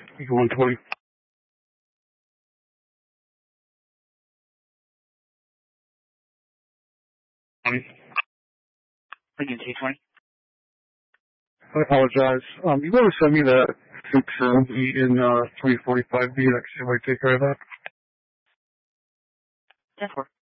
120. Again, T20. I apologize. You want to send me that 670 in 345B? I can see if I take care of that. 10-4.